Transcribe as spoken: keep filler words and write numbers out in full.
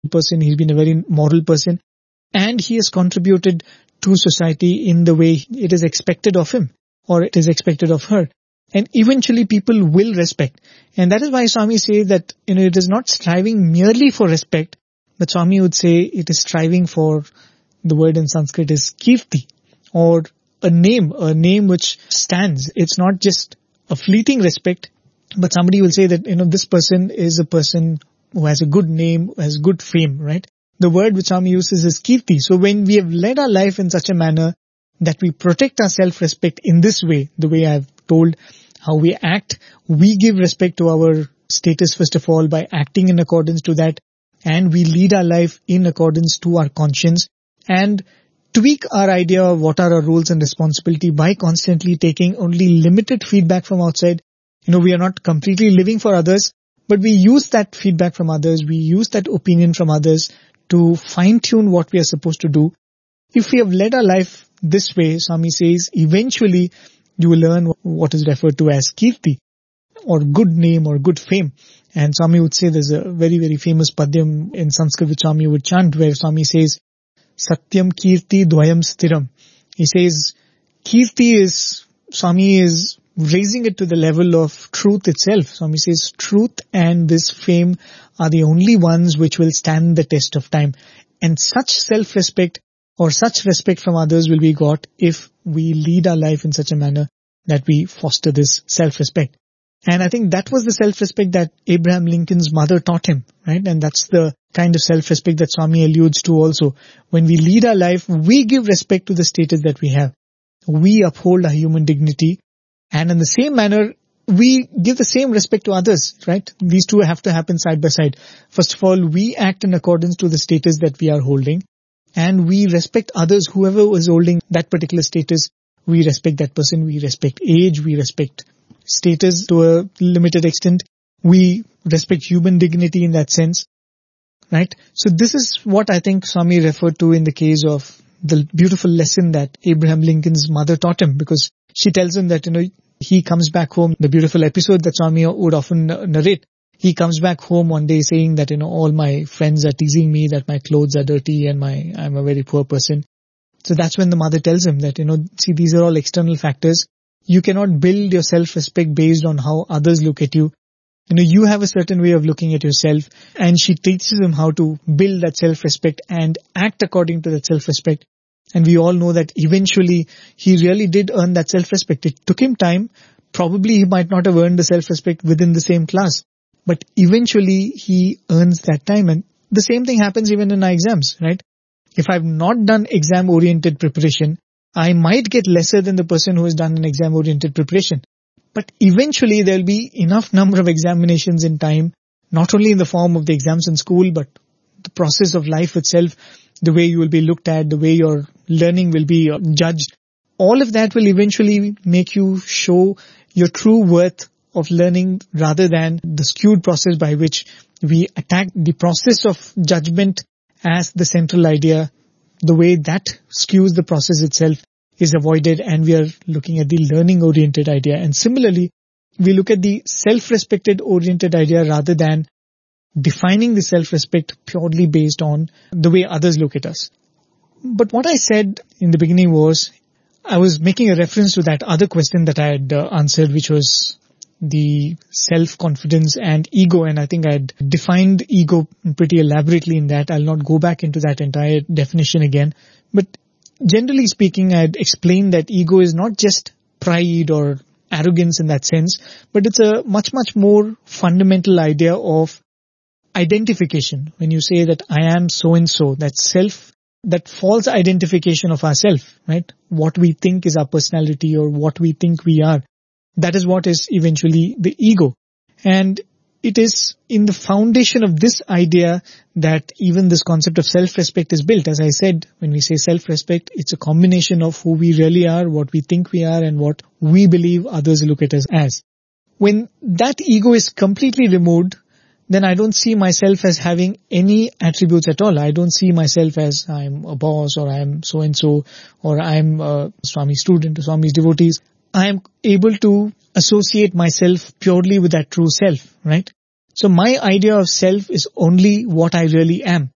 person, he's been a very moral person, and he has contributed to society in the way it is expected of him or it is expected of her. And eventually people will respect. And that is why Swami says that, you know, it is not striving merely for respect, but Swami would say it is striving for, the word in Sanskrit is kirti, or a name, a name which stands. It's not just a fleeting respect, but somebody will say that, you know, this person is a person who has a good name, who has good fame, right? The word which Swami uses is kirti. So when we have led our life in such a manner that we protect our self-respect in this way, the way I've told, how we act, we give respect to our status first of all by acting in accordance to that, and we lead our life in accordance to our conscience and tweak our idea of what are our roles and responsibility by constantly taking only limited feedback from outside. You know, we are not completely living for others, but we use that feedback from others, we use that opinion from others to fine-tune what we are supposed to do. If we have led our life this way, Swami says, eventually you will learn what is referred to as kirti, or good name or good fame. And Swami would say there's a very, very famous padyam in Sanskrit which Swami would chant, where Swami says, Satyam kirti dvayam stiram. He says, kirti is, Swami is raising it to the level of truth itself. Swami says, truth and this fame are the only ones which will stand the test of time. And such self-respect or such respect from others will be got if we lead our life in such a manner that we foster this self-respect. And I think that was the self-respect that Abraham Lincoln's mother taught him, right? And that's the kind of self-respect that Swami alludes to also. When we lead our life, we give respect to the status that we have. We uphold our human dignity. And in the same manner, we give the same respect to others, right? These two have to happen side by side. First of all, we act in accordance to the status that we are holding. And we respect others, whoever is holding that particular status. We respect that person. We respect age. We respect status to a limited extent. We respect human dignity in that sense, right? So this is what I think Swami referred to in the case of the beautiful lesson that Abraham Lincoln's mother taught him, because she tells him that, you know, he comes back home, the beautiful episode that Swami would often narrate. He comes back home one day saying that, you know, all my friends are teasing me, that my clothes are dirty and my I'm a very poor person. So that's when the mother tells him that, you know, see, these are all external factors. You cannot build your self-respect based on how others look at you. You know, you have a certain way of looking at yourself, and she teaches him how to build that self-respect and act according to that self-respect. And we all know that eventually he really did earn that self-respect. It took him time. Probably he might not have earned the self-respect within the same class, but eventually he earns that time. And the same thing happens even in our exams, right? If I've not done exam-oriented preparation, I might get lesser than the person who has done an exam-oriented preparation. But eventually there will be enough number of examinations in time, not only in the form of the exams in school, but the process of life itself, the way you will be looked at, the way your learning will be judged. All of that will eventually make you show your true worth of learning, rather than the skewed process by which we attack the process of judgment as the central idea. The way that skews the process itself is avoided, and we are looking at the learning-oriented idea. And similarly, we look at the self-respected oriented idea rather than defining the self-respect purely based on the way others look at us. But what I said in the beginning was, I was making a reference to that other question that I had uh, answered, which was the self-confidence and ego. And I think I had defined ego pretty elaborately in that. I'll not go back into that entire definition again. But generally speaking, I had explained that ego is not just pride or arrogance in that sense, but it's a much, much more fundamental idea of identification. When you say that I am so-and-so, that self, that false identification of ourself, right? What we think is our personality or what we think we are. That is what is eventually the ego. And it is in the foundation of this idea that even this concept of self-respect is built. As I said, when we say self-respect, it's a combination of who we really are, what we think we are, and what we believe others look at us as. When that ego is completely removed, then I don't see myself as having any attributes at all. I don't see myself as I'm a boss, or I'm so-and-so, or I'm a Swami student, or Swami's devotees. I am able to associate myself purely with that true self, right? So my idea of self is only what I really am.